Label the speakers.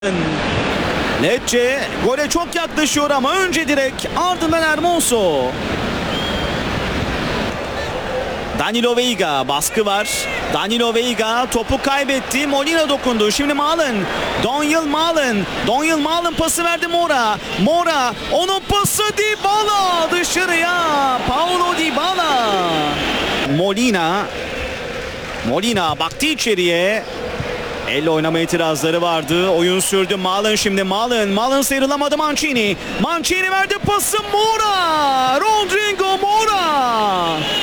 Speaker 1: Lecce gole çok yaklaşıyor ama önce direkt, ardından Hermoso. Danilo Veiga, baskı var. Danilo Veiga topu kaybetti. Molina dokundu. Şimdi Malen. Donyell Malen pası verdi Mora. Mora, onun pası Dybala dışarıya. Paulo Dybala. Molina baktı içeriye. Elle oynama itirazları vardı. Oyun sürdü. Malen şimdi. Malen sıyrılamadı. Mancini verdi pası Mora. Rodrigo Mora.